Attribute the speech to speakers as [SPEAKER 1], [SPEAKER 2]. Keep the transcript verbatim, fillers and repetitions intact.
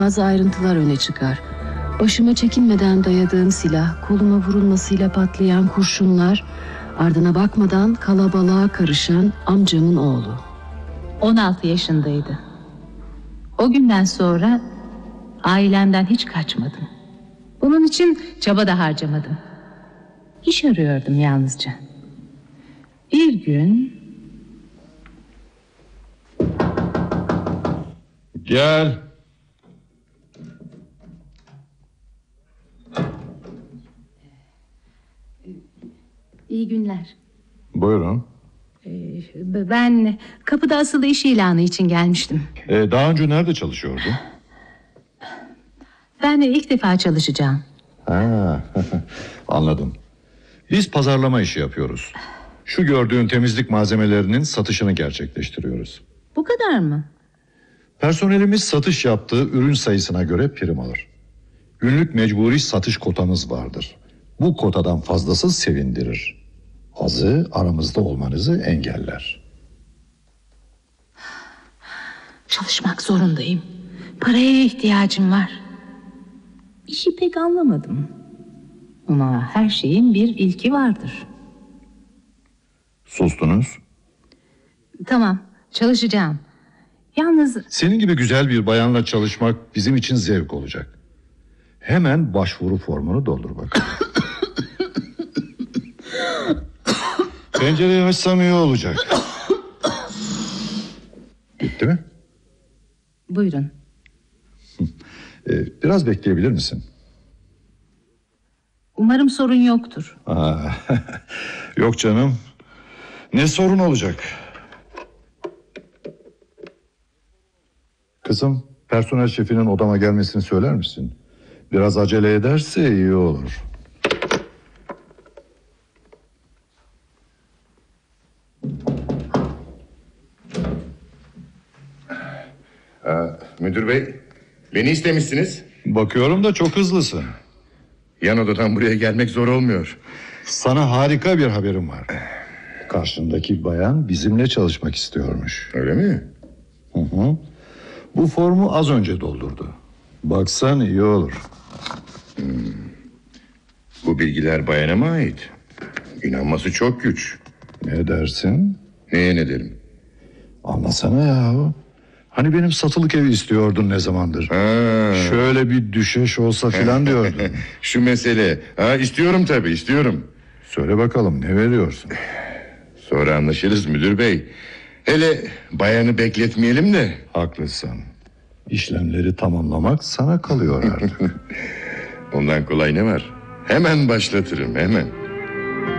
[SPEAKER 1] Bazı ayrıntılar öne çıkar. Başıma çekinmeden dayadığım silah, koluma vurulmasıyla patlayan kurşunlar, ardına bakmadan kalabalığa karışan amcamın oğlu.
[SPEAKER 2] on altı yaşındaydı. O günden sonra ailemden hiç kaçmadım. Bunun için çaba da harcamadım. İş arıyordum yalnızca. Bir gün...
[SPEAKER 3] Gel.
[SPEAKER 2] İyi günler.
[SPEAKER 3] Buyurun.
[SPEAKER 2] Ee, ben kapıda asılı iş ilanı için gelmiştim.
[SPEAKER 3] Ee, daha önce nerede çalışıyordun?
[SPEAKER 2] Ben de ilk defa çalışacağım.
[SPEAKER 3] Ha, anladım. Biz pazarlama işi yapıyoruz. Şu gördüğün temizlik malzemelerinin satışını gerçekleştiriyoruz.
[SPEAKER 2] Bu kadar mı?
[SPEAKER 3] Personelimiz satış yaptığı ürün sayısına göre prim alır. Günlük mecburi satış kotamız vardır. Bu kotadan fazlası sevindirir. Azı aramızda olmanızı engeller.
[SPEAKER 2] Çalışmak zorundayım. Paraya ihtiyacım var. İşi pek anlamadım. Ama her şeyin bir ilki vardır.
[SPEAKER 3] Sustunuz.
[SPEAKER 2] Tamam, çalışacağım. Yalnız...
[SPEAKER 3] Senin gibi güzel bir bayanla çalışmak bizim için zevk olacak. Hemen başvuru formunu doldur bakalım. Pencereyi açsam iyi olacak. Bitti mi?
[SPEAKER 2] Buyurun.
[SPEAKER 3] Ee, biraz bekleyebilir misin?
[SPEAKER 2] Umarım sorun yoktur.
[SPEAKER 3] Aa, yok canım. Ne sorun olacak? Kızım, personel şefinin odama gelmesini söyler misin? Biraz acele ederse iyi olur.
[SPEAKER 4] Ee, müdür bey, beni istemişsiniz.
[SPEAKER 3] Bakıyorum da çok hızlısın.
[SPEAKER 4] Yan odadan buraya gelmek zor olmuyor.
[SPEAKER 3] Sana harika bir haberim var. Karşındaki bayan bizimle çalışmak istiyormuş.
[SPEAKER 4] Öyle mi?
[SPEAKER 3] Hı hı. Bu formu az önce doldurdu. Baksan iyi olur.
[SPEAKER 4] Hmm. Bu bilgiler bayana mı ait? İnanması çok güç.
[SPEAKER 3] Ne dersin?
[SPEAKER 4] Neye ne derim?
[SPEAKER 3] Anlasana yahu. Hani benim satılık evi istiyordun ne zamandır?
[SPEAKER 4] Ha.
[SPEAKER 3] Şöyle bir düşeş olsa filan diyordun.
[SPEAKER 4] Şu mesele. Ha, istiyorum tabii, istiyorum.
[SPEAKER 3] Söyle bakalım, ne veriyorsun?
[SPEAKER 4] Sonra anlaşırız müdür bey. Hele bayanı bekletmeyelim de.
[SPEAKER 3] Haklısın. İşlemleri tamamlamak sana kalıyor artık.
[SPEAKER 4] Ondan kolay ne var? Hemen başlatırım, hemen.